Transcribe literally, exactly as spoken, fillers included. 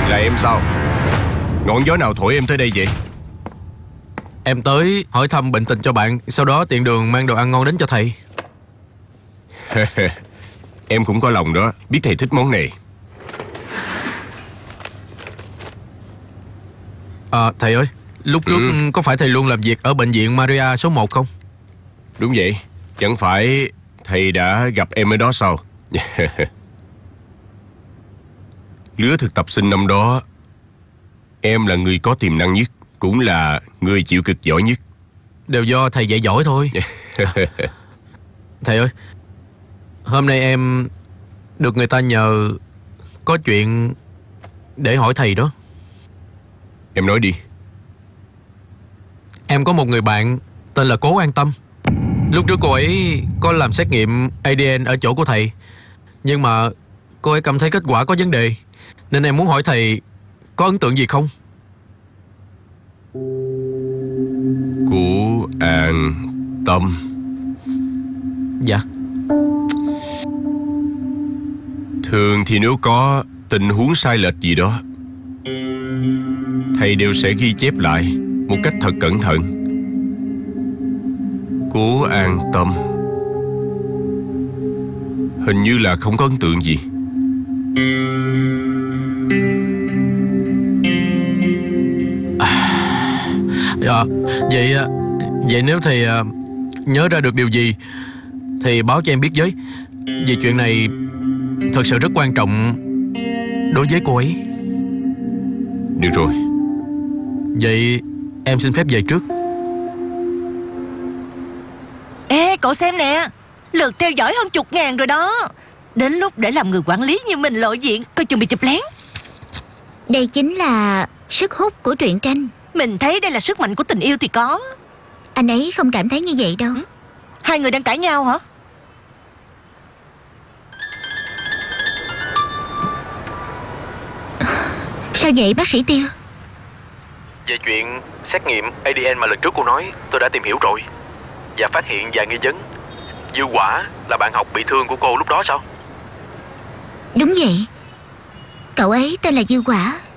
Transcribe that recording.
Là em sao? Ngọn gió nào thổi em tới đây vậy? Em tới hỏi thăm bệnh tình cho bạn, sau đó tiện đường mang đồ ăn ngon đến cho thầy. Em cũng có lòng đó, biết thầy thích món này. À, thầy ơi, lúc trước Ừ. có phải thầy luôn làm việc ở bệnh viện Maria số một không? Đúng vậy. Chẳng phải thầy đã gặp em ở đó sao? Lứa thực tập sinh năm đó, em là người có tiềm năng nhất, cũng là người chịu cực giỏi nhất. Đều do thầy dạy giỏi thôi. Thầy ơi, hôm nay em được người ta nhờ có chuyện để hỏi thầy đó. Em nói đi. Em có một người bạn tên là Cố An Tâm. Lúc trước cô ấy có làm xét nghiệm a đê en ở chỗ của thầy, nhưng mà cô ấy cảm thấy kết quả có vấn đề, nên em muốn hỏi thầy có ấn tượng gì không? Của An Tâm. Dạ. Thường thì nếu có tình huống sai lệch gì đó, thầy đều sẽ ghi chép lại một cách thật cẩn thận. Cố An Tâm hình như là không có ấn tượng gì. Dạ, vậy vậy nếu thầy à, nhớ ra được điều gì thì báo cho em biết với. Vì chuyện này thật sự rất quan trọng đối với cô ấy. Được rồi. Vậy em xin phép về trước. Ê, cậu xem nè, lượt theo dõi hơn chục ngàn rồi đó. Đến lúc để làm người quản lý như mình lộ diện, coi chừng bị chụp lén. Đây chính là sức hút của truyện tranh. Mình thấy đây là sức mạnh của tình yêu thì có. Anh ấy không cảm thấy như vậy đâu. Hai người đang cãi nhau hả? Sao vậy bác sĩ Tiêu? Về chuyện xét nghiệm a đê en mà lần trước cô nói, tôi đã tìm hiểu rồi và phát hiện vài nghi vấn. Dư Quả là bạn học bị thương của cô lúc đó sao? Đúng vậy. Cậu ấy tên là Dư Quả.